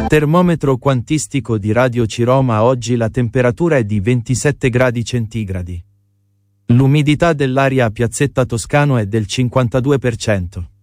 Termometro quantistico di Radio Ciroma. Oggi la temperatura è di 27 gradi centigradi. L'umidità dell'aria a Piazzetta Toscano è del 52%.